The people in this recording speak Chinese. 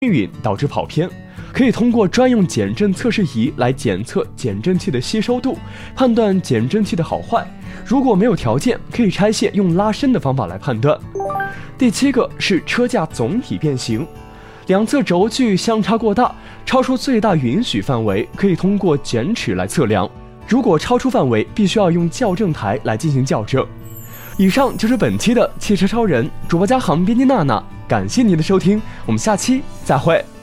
匀导致跑偏，可以通过专用减震测试仪来检测减震器的吸收度，判断减震器的好坏。如果没有条件，可以拆卸用拉伸的方法来判断。第7个是车架总体变形，两侧轴距相差过大，超出最大允许范围，可以通过卷尺来测量。如果超出范围，必须要用校正台来进行校正。以上就是本期的汽车超人主播加航编辑娜娜，感谢您的收听，我们下期再会。